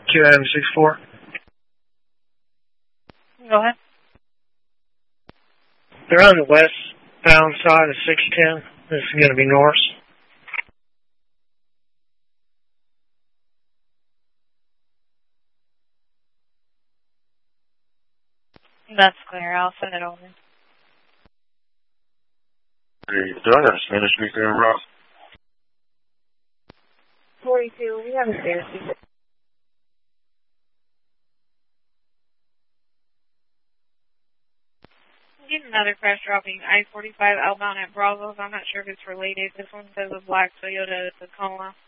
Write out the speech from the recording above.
QM64. Go ahead. They're on the westbound side of 610. This is going to be north. That's clear. I'll send it over. Hey, do I got a Spanish speaker in Ross? 42. We have a Spanish speaker. Get another crash dropping I-45 outbound at Brazos. I'm not sure if it's related. This one says a black Toyota Tacoma.